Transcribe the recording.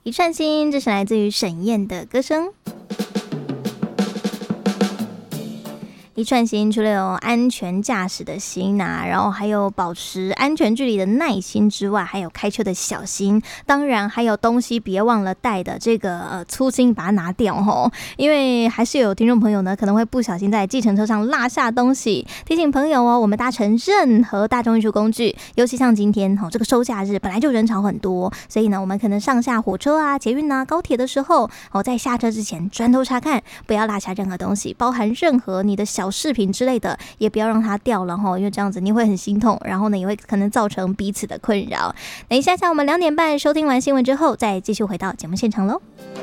一串心，这是来自于沈燕的歌声。一串心除了有安全驾驶的心啊，然后还有保持安全距离的耐心之外，还有开车的小心，当然还有东西别忘了带的这个粗心把它拿掉吼，因为还是有听众朋友呢可能会不小心在计程车上落下东西，提醒朋友哦，我们搭乘任何大众运输工具，尤其像今天这个收假日本来就人潮很多，所以呢我们可能上下火车啊、捷运啊、高铁的时候在下车之前转头查看，不要落下任何东西，包含任何你的小饰品之类的也不要让它掉了因为这样子你会很心痛，然后呢也会可能造成彼此的困扰。等一下我们2点半收听完新闻之后再继续回到节目现场咯。